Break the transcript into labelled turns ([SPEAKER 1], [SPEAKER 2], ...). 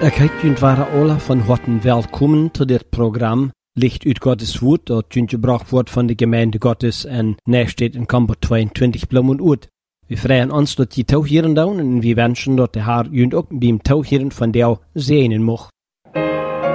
[SPEAKER 1] Ik heet jullie waren alle van harten welkom tot dit programma Licht uit Gottes Woord, dat jullie gebracht wordt van de gemeente Gottes en Nijstedt in Kamper 22 Bloemen uit. We vragen ons dat je touwheren doen en we wensen dat de Heer jullie ook beim touwheren van jou zegenen mag.